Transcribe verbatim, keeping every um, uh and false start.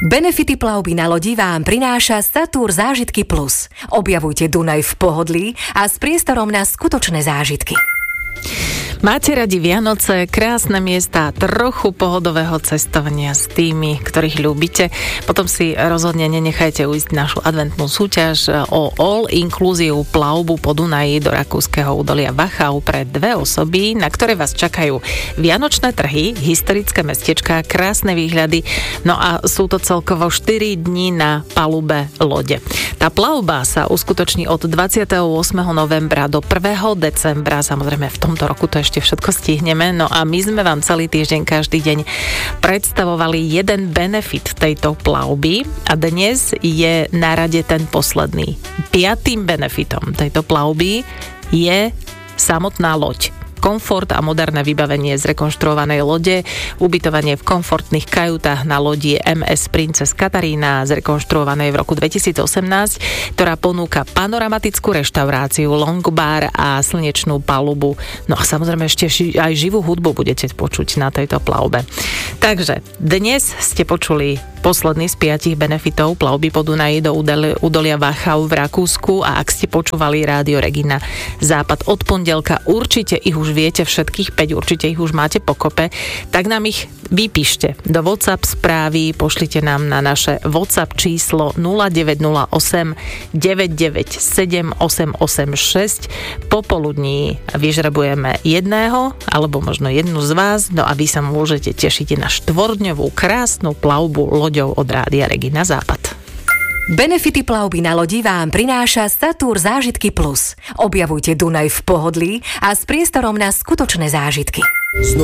Benefity plavby na lodi vám prináša Satur Zážitky Plus. Objavujte Dunaj v pohodlí a s priestorom na skutočné zážitky. Máte radi Vianoce, krásne miesta, trochu pohodového cestovania s tými, ktorých ľúbite? Potom si rozhodne nenechajte ujsť našu adventnú súťaž o all-inclusive plavbu po Dunaji do rakúskeho údolia Wachau pre dve osoby, na ktoré vás čakajú vianočné trhy, historické mestečká, krásne výhľady, no a sú to celkovo štyri dni na palube lode. Tá plavba sa uskutoční od dvadsiateho ôsmeho novembra do prvého decembra, samozrejme v tomto roku to ešte všetko stihneme, no a my sme vám celý týždeň, každý deň predstavovali jeden benefit tejto plavby a dnes je na rade ten posledný. Piatým benefitom tejto plavby je samotná loď. Komfort a moderné vybavenie zrekonštruovanej lode, ubytovanie v komfortných kajutách na lodi em es Princess Katarína, zrekonštruovanej v roku dvetisícosemnásť, ktorá ponúka panoramatickú reštauráciu, longbar a slnečnú palubu. No a samozrejme ešte aj živú hudbu budete počuť na tejto plavbe. Takže dnes ste počuli posledný z piatich benefitov plavby po Dunaji do údolia Wachau v Rakúsku a ak ste počúvali Rádio Regina Západ od pondelka, určite ich už viete všetkých päť, určite ich už máte pokope, tak nám ich vypíšte do WhatsApp správy, pošlite nám na naše WhatsApp číslo nula deväť nula osem deväť deväť sedem osem osem šesť. Popoludní vyžrebujeme jedného alebo možno jednu z vás, no a vy sa môžete tešiť na štvordňovú krásnu plavbu loďou od Rádia Regina Západ. Benefity plavby na lodi vám prináša Satur Zážitky Plus. Objavujte Dunaj v pohodlí a s priestorom na skutočné zážitky.